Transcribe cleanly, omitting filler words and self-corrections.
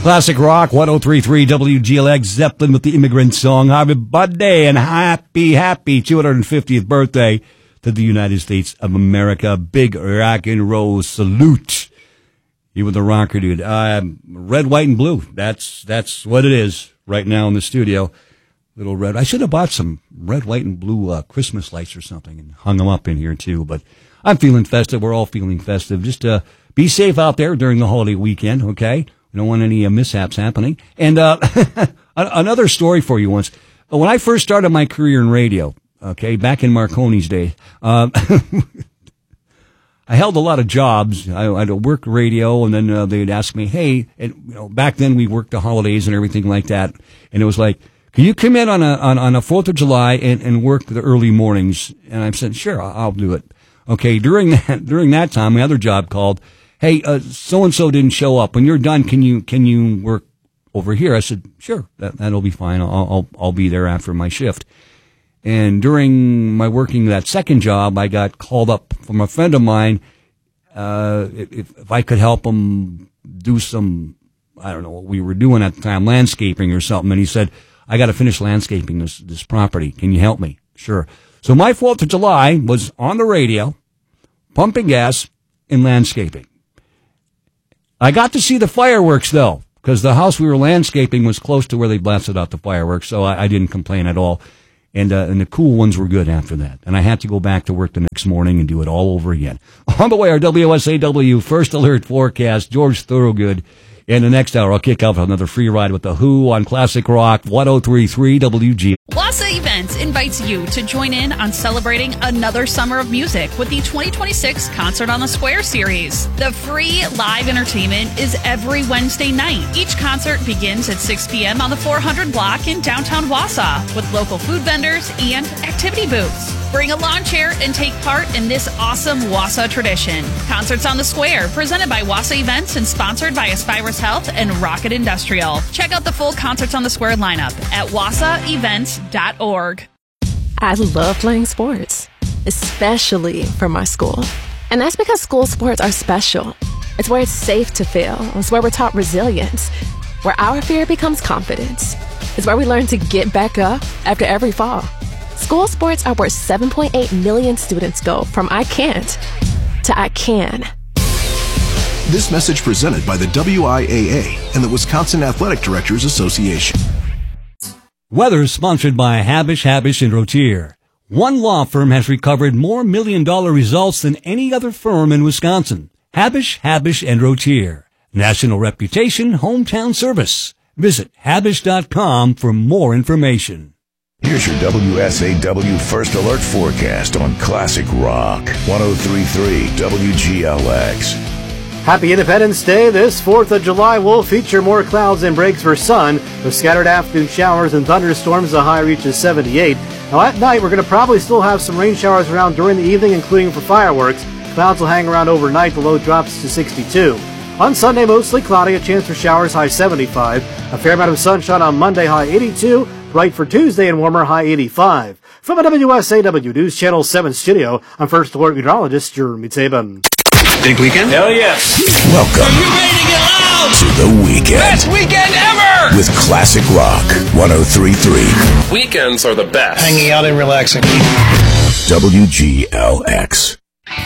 Classic Rock, 103.3 WGLX, Zeppelin with the Immigrant Song. Happy birthday and happy 250th birthday to the United States of America. Big rock and roll salute. You were the rocker, dude. Red, white, and blue. That's what it is right now in the studio. Little red. I should have bought some red, white, and blue Christmas lights or something and hung them up in here too. But I'm feeling festive. We're all feeling festive. Just be safe out there during the holiday weekend, okay? We don't want any mishaps happening. And another story for you once. When I first started my career in radio, okay, back in Marconi's day, I held a lot of jobs. I'd work radio, and then they'd ask me, hey, and back then we worked the holidays and everything like that. And it was like, can you come in on a 4th of July and work the early mornings? And I said, sure, I'll do it. Okay, during that time, my other job called, hey, so-and-so didn't show up. When you're done, can you work over here? I said, sure, that'll be fine. I'll be there after my shift. And during my working that second job, I got called up from a friend of mine, if I could help him do some, I don't know what we were doing at the time, landscaping or something. And he said, I got to finish landscaping this property. Can you help me? Sure. So my 4th of July was on the radio, pumping gas and landscaping. I got to see the fireworks, though, because the house we were landscaping was close to where they blasted out the fireworks, so I didn't complain at all. And the cool ones were good after that. And I had to go back to work the next morning and do it all over again. On the way, our WSAW First Alert Forecast, George Thorogood. In the next hour, I'll kick off another free ride with The Who on Classic Rock, 103.3 WG. Wassa Events invites you to join in on celebrating another summer of music with the 2026 Concert on the Square series. The free live entertainment is every Wednesday night. Each concert begins at 6 p.m. on the 400 block in downtown Wassa with local food vendors and activity booths. Bring a lawn chair and take part in this awesome Wassa tradition. Concerts on the Square, presented by Wassa Events and sponsored by Aspirus Health and Rocket Industrial. Check out the full Concerts on the Square lineup at wassaevents.org. I love playing sports, especially for my school. And that's because school sports are special. It's where it's safe to fail. It's where we're taught resilience, where our fear becomes confidence. It's where we learn to get back up after every fall. School sports are where 7.8 million students go from I can't to I can. This message presented by the WIAA and the Wisconsin Athletic Directors Association. Weather sponsored by Habish, and Rotier. One law firm has recovered more million-dollar results than any other firm in Wisconsin. Habish, and Rotier. National reputation, hometown service. Visit habish.com for more information. Here's your WSAW First Alert Forecast on Classic Rock, 103.3 WGLX. Happy Independence Day. This 4th of July will feature more clouds and breaks for sun, with scattered afternoon showers and thunderstorms. The high reaches 78. Now at night, we're going to probably still have some rain showers around during the evening, including for fireworks. Clouds will hang around overnight. The low drops to 62. On Sunday, mostly cloudy, a chance for showers, high 75. A fair amount of sunshine on Monday, high 82. Bright for Tuesday and warmer, high 85. From a WSAW News Channel 7 studio, I'm First Alert Meteorologist Jeremy Taben. Big weekend? Hell yes. Welcome. Are you ready to get loud? To the weekend. Best weekend ever! With Classic Rock, 103.3. Weekends are the best. Hanging out and relaxing. WGLX.